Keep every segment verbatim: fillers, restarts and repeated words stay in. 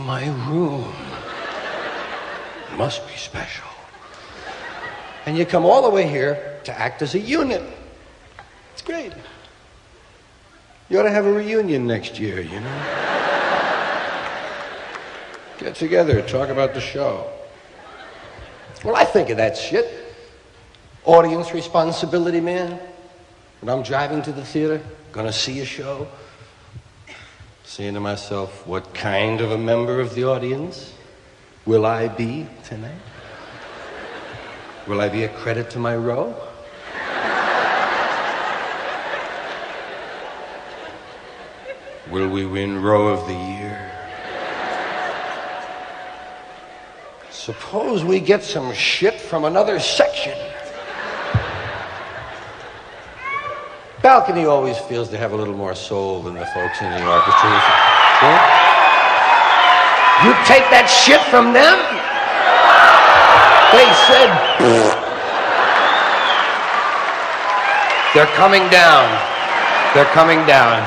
my room. Must be special. And you come all the way here to act as a unit. It's great. You ought to have a reunion next year, you know? Get together, talk about the show. Well, I think of that shit. Audience responsibility, man. When I'm driving to the theater, gonna see a show, saying to myself, what kind of a member of the audience will I be tonight? Will I be a credit to my row? Will we win row of the year? Suppose we get some shit from another section. Balcony always feels they have a little more soul than the folks in the orchestra. You take that shit from them? They said, they're coming down. They're coming down.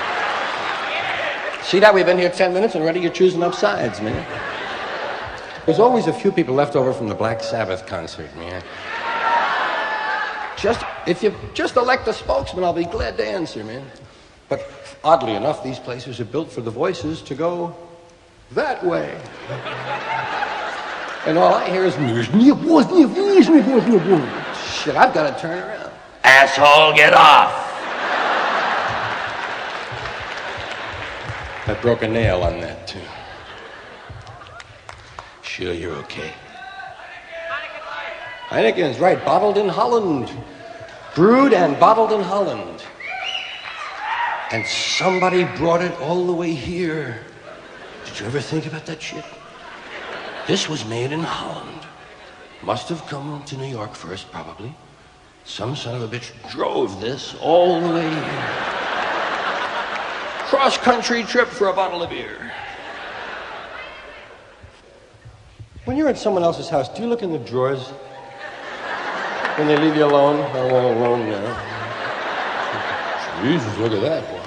See that? We've been here ten minutes and already you're choosing up sides, man. There's always a few people left over from the Black Sabbath concert, man. Just, if you just elect a spokesman, I'll be glad to answer, man. But oddly enough, these places are built for the voices to go that way. And all I hear is, shit, I've got to turn around. Asshole, get off. I broke a nail on that, too. Sure, you're okay. Heineken's right, bottled in Holland. Brewed and bottled in Holland. And somebody brought it all the way here. Did you ever think about that shit? This was made in Holland. Must have come to New York first, probably. Some son of a bitch drove this all the way here. Cross-country trip for a bottle of beer. When you're at someone else's house, do you look in the drawers when they leave you alone? I'm all alone now. Jesus, look at that. Wow.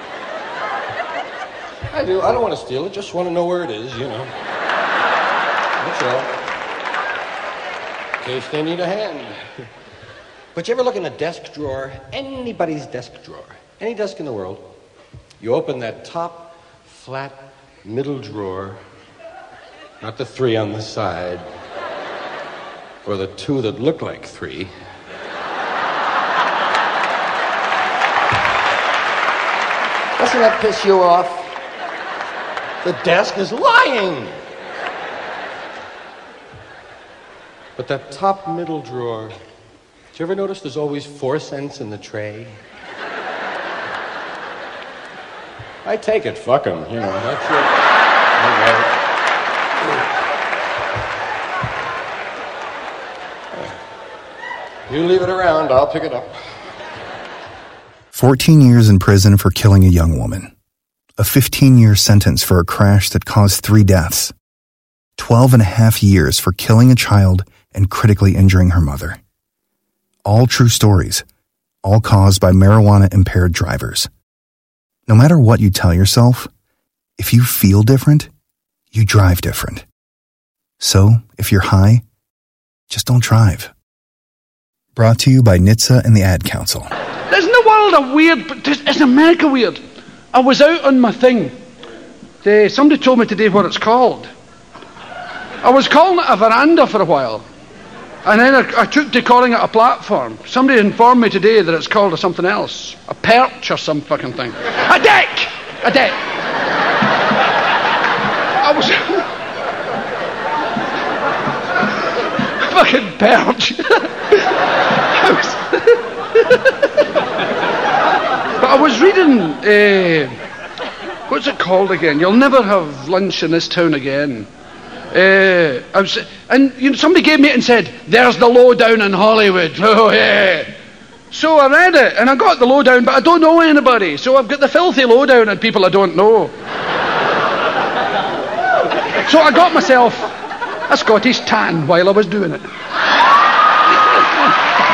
I do. I don't want to steal it. Just want to know where it is, you know. That's all. In case they need a hand. But you ever look in a desk drawer, anybody's desk drawer, any desk in the world, you open that top, flat, middle drawer, not the three on the side, or the two that look like three. Doesn't that piss you off? The desk is lying. But that top middle drawer, did you ever notice there's always four cents in the tray? I take it, fuck 'em, you know, that's it. Okay. You leave it around, I'll pick it up. fourteen years in prison for killing a young woman. A fifteen-year sentence for a crash that caused three deaths. Twelve and a half years for killing a child and critically injuring her mother. All true stories, all caused by marijuana-impaired drivers. No matter what you tell yourself, if you feel different, you drive different. So, if you're high, just don't drive. Brought to you by N H T S A and the Ad Council. Isn't the world a weird, but isn't America weird? I was out on my thing. They, somebody told me today what it's called. I was calling it a veranda for a while. And then I, I took to calling it a platform. Somebody informed me today that it's called a something else. A perch or some fucking thing. A deck! A deck! I was... fucking perch. I was... But I was reading... Uh, what's it called again? You'll never have lunch in this town again. Uh, I was, and you know, somebody gave me it and said, there's the lowdown in Hollywood. Oh, yeah. So I read it, and I got the lowdown, but I don't know anybody. So I've got the filthy lowdown on people I don't know. So I got myself a Scottish tan while I was doing it.